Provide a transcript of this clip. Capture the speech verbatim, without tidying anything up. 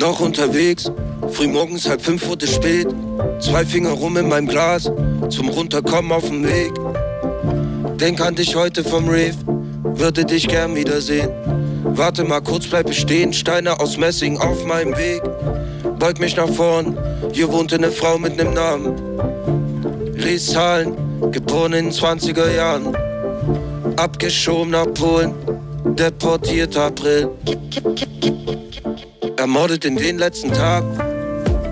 Doch unterwegs, frühmorgens halb fünf wurde spät. Zwei Finger rum in meinem Glas, zum Runterkommen auf dem Weg. Denk an dich heute vom Rave, würde dich gern wiedersehen. Warte mal kurz, bleib stehen, Steine aus Messing auf meinem Weg. Beug mich nach vorn, hier wohnte eine Frau mit nem Namen. Lies Zahlen, geboren in den zwanziger Jahren. Abgeschoben nach Polen, deportiert April. Ermordet in den letzten Tag,